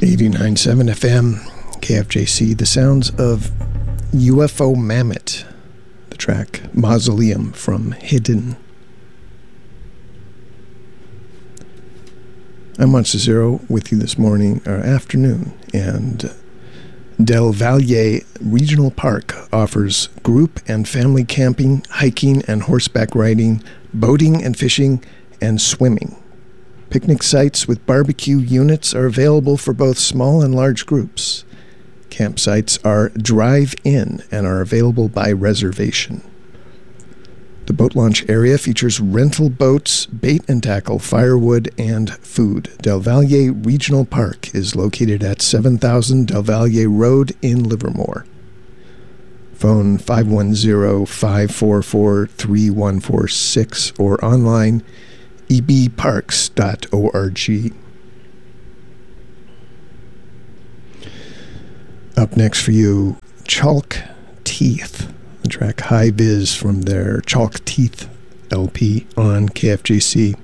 89.7 FM, KFJC, the sounds of UFO Mammoth, the track Mausoleum from Hidden. I'm Monster Zero with you this morning or afternoon, and Del Valle Regional Park offers group and family camping, hiking and horseback riding, boating and fishing, and swimming. Picnic sites with barbecue units are available for both small and large groups. Campsites are drive-in and are available by reservation. The boat launch area features rental boats, bait and tackle, firewood, and food. Del Valle Regional Park is located at 7000 Del Valle Road in Livermore. Phone 510-544-3146 or online ebparks.org. Up next for you, Chalk Teeth, the track High Viz from their Chalk Teeth LP on KFJC.